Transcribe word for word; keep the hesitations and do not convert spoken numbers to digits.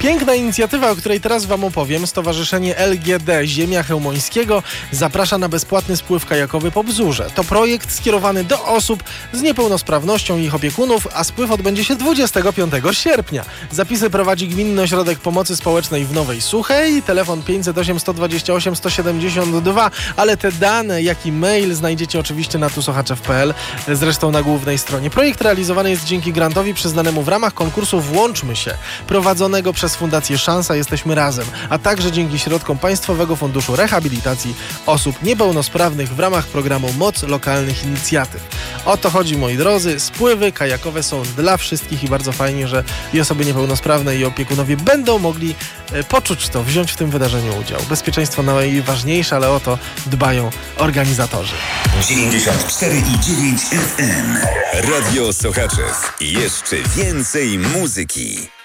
Piękna inicjatywa, o której teraz wam opowiem. Stowarzyszenie L G D Ziemia Chełmońskiego zaprasza na bezpłatny spływ kajakowy po Bzurze. To projekt skierowany do osób z niepełnosprawnością i ich opiekunów, a spływ odbędzie się dwudziestego piątego sierpnia. Zapisy prowadzi Gminny Ośrodek Pomocy Społecznej w Nowej Suchej, telefon pięćset osiem, sto dwadzieścia osiem, sto siedemdziesiąt dwa, ale te dane, jak i mail znajdziecie oczywiście na tusochaczew kropka p l, zresztą na głównej stronie. Projekt realizowany jest dzięki grantowi przyznanemu w ramach konkursu Włączmy się, prowadzonego przez Fundację Szansa Jesteśmy Razem, a także dzięki środkom Państwowego Funduszu Rehabilitacji Osób Niepełnosprawnych w ramach programu Moc Lokalnych Inicjatyw. O to chodzi, moi drodzy. Spływy kajakowe są dla wszystkich i bardzo fajnie, że i osoby niepełnosprawne, i opiekunowie będą mogli e, poczuć to, wziąć w tym wydarzeniu udział. Bezpieczeństwo najważniejsze, ale o to dbają organizatorzy. dziewięćdziesiąt cztery i dziewięć F M. Radio Sochaczew. Jeszcze więcej muzyki.